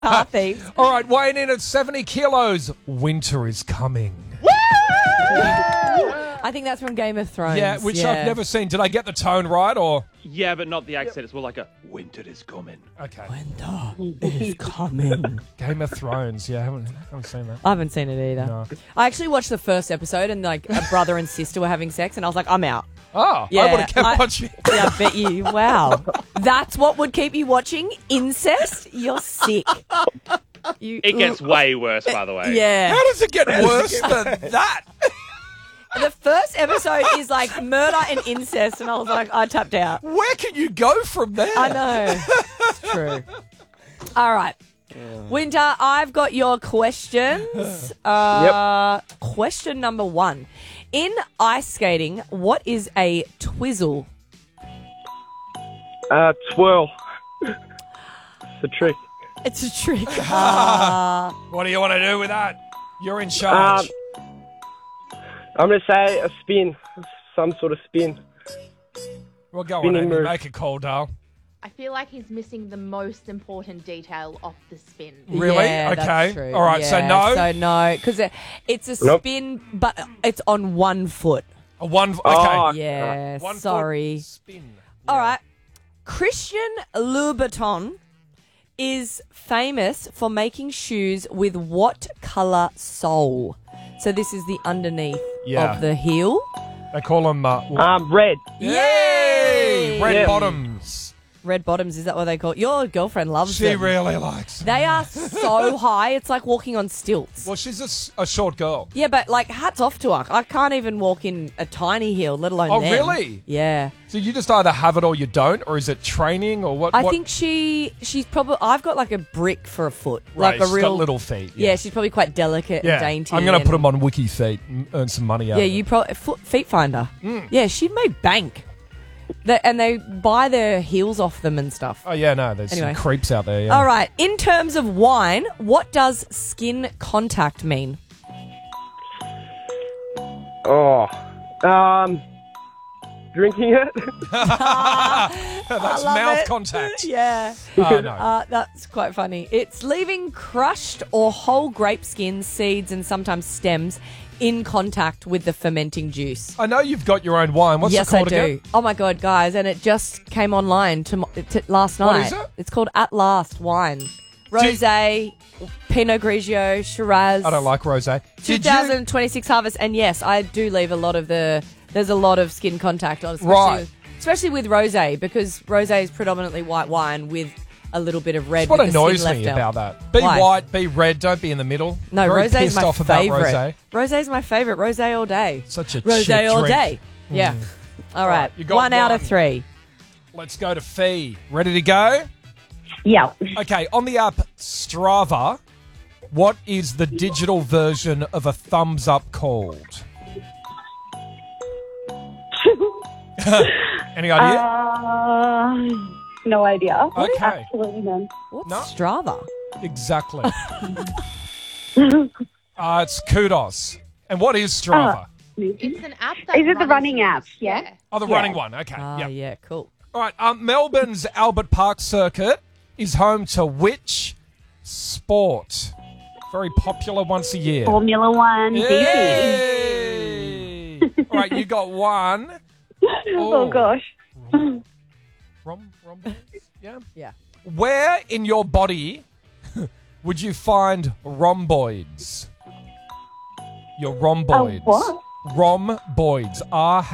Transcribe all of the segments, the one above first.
Car thieves. All right, weighing in at 70 kilos. Winter is coming. I think that's from Game of Thrones. Yeah, which I've never seen. Did I get the tone right, or? Yeah, but not the accent. It's more like a winter is coming. Okay. Winter is coming. Game of Thrones. Yeah, I haven't seen that. I haven't seen it either. No. I actually watched the first episode and like a brother and sister were having sex and I was like, I'm out. Oh, Yeah, I would have kept watching. Yeah, I bet you. Wow. That's what would keep you watching? Incest? You're sick. It gets way worse, by the way. Yeah. How does it get worse than that? The first episode is like murder and incest, and I was like, I tapped out. Where can you go from there? I know. It's true. All right. Winter, I've got your questions. Question number 1. In ice skating, what is a twizzle? Twirl. It's a trick. It's a trick. What do you want to do with that? You're in charge. I'm going to say a spin. Some sort of spin. Well, go on, spinning Amy. move. Make a call, Dale. I feel like he's missing the most important detail of the spin. Really? Yeah, Okay. that's true. All right, so Yeah, no? So no, because it's a Nope. spin, but it's on one foot. A one. Okay. Oh, Yeah, 1 foot sorry. spin. All right. Christian Louboutin is famous for making shoes with what colour sole? So this is the underneath Yeah. of the heel. They call them. Red. Yay! Red Yeah. bottoms. Red bottoms, is that what they call it? Your girlfriend loves She them. really likes them. They are so high, it's like walking on stilts. Well, she's a short girl. Yeah, but like hats off to her. I can't even walk in a tiny heel, let alone Oh, them. really? Yeah. So you just either have it or you don't, or is it training or what? I what? think she's probably. I've got like a brick for a foot, Right, like a she's real got little feet. Yeah, she's probably quite delicate Yeah. and dainty. I'm going to and- put them on Wiki Feet and earn some money out Yeah, of you it. probably feet finder. Yeah, she'd make bank. And they buy their heels off them and stuff. Oh, yeah, no, there's Anyway. some creeps out there. Yeah. All right. In terms of wine, what does skin contact mean? Oh. Drinking it. That's love mouth it. contact. Yeah. Oh, no. That's quite funny. It's leaving crushed or whole grape skins, seeds, and sometimes stems in contact with the fermenting juice. I know you've got your own wine. What's yes, it called I do. again? Oh my god, guys! And it just came online last night. What is it? It's called At Last Wine, rosé, Pinot Grigio, Shiraz. I don't like rosé. Did you? 2026 harvest, and yes, I do leave a lot of the. There's a lot of skin contact, Right. especially with rosé, because rosé is predominantly white wine with a little bit of red. That's what with the annoys skin me left out. about that. Be Why? white, be red, don't be in the middle. No, Very rosé is pissed my off about favorite. rosé. Rosé is my favorite. Rosé all day. Such a Rosé cheap all drink. day. Yeah. All right. you got 1 out of one. 3. Let's go to Fee. Ready to go? Yeah. Okay, on the app Strava, what is the digital version of a thumbs up called? Any idea? No idea. Okay. Absolutely none. What's No. Strava? Exactly. It's Kudos. And what is Strava? It's an app that Is it the runs- running app? Yeah. Oh, the Yeah. running one. Okay. Ah, Yep. yeah, cool. All right. Melbourne's Albert Park Circuit is home to which sport? Very popular once a year. Formula One. Easy. Yay! All right, you got one. Oh gosh. Rhomboids? Yeah. Yeah. Where in your body would you find rhomboids? Your rhomboids. What? Rhomboids.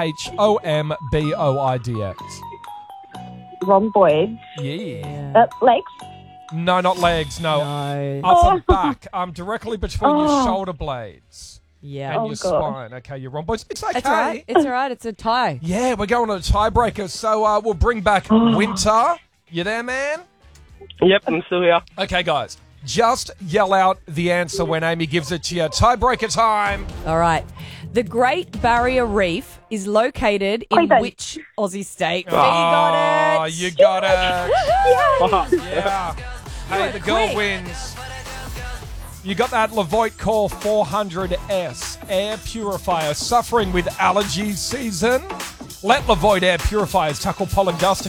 RHOMBOIDS. Rhomboids. Yeah. Legs. No, not legs. No. No. Up and back. Directly between your Oh. shoulder blades Yeah. and Oh, your gosh. spine. Okay, your rhomboids. It's okay. It's all right. It's all right. It's a tie. Yeah, we're going on a tiebreaker, so we'll bring back Winter. You there, man? Yep, I'm still here. Okay, guys. Just yell out the answer when Amy gives it to you. Tiebreaker time. All right. The Great Barrier Reef is located in Queensland. which Aussie state? You got Oh, it. you got it. Yeah. Hey, the girl quick. wins. You got that Levoit Core 400S air purifier. Suffering with allergy season? Let Levoit air purifiers tackle pollen dust and